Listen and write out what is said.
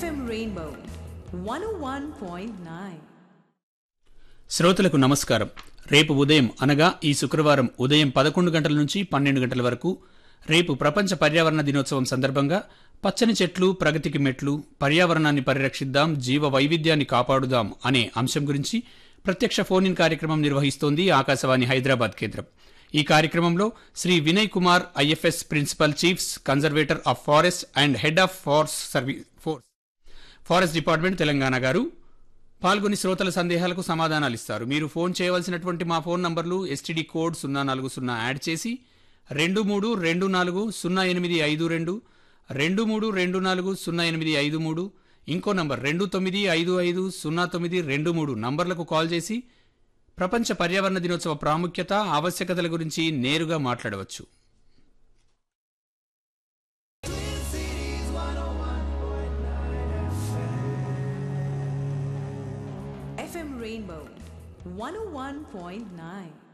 FM Rainbow 101.9. శ్రోతలకు నమస్కారం. రేపు ఉదయం అనగా ఈ శుక్రవారం ఉదయం 11 గంటల నుంచి 12 గంటల వరకు రేపు ప్రపంచ పర్యావరణ దినోత్సవం సందర్భంగా పచ్చని చెట్లు ప్రగతికి మెట్లు, పర్యావరణాన్ని పరిరక్షిద్దాం, జీవ వైవిధ్యాన్ని కాపాడుదాం అనే అంశం గురించి ప్రత్యక్ష ఫోన్ ఇన్ కార్యక్రమం నిర్వహిస్తోంది ఆకాశవాణి హైదరాబాద్ కేంద్రం. ఈ కార్యక్రమంలో Shri Vinay Kumar IFS principal chiefs conservator of forest and head of forest department Telangana గారు పాల్గొని శ్రోతల సందేహాలకు సమాధానాలు ఇస్తారు. మీరు ఫోన్ చేయవలసినటువంటి మా ఫోన్ నంబర్లు ఎస్టీడీ కోడ్ 040 యాడ్ చేసి 23240852, 23240853, ఇంకో నంబర్ 29550923 నంబర్లకు కాల్ చేసి ప్రపంచ పర్యావరణ దినోత్సవ ప్రాముఖ్యత, ఆవశ్యకతల గురించి నేరుగా మాట్లాడవచ్చు. FM Rainbow 101.9.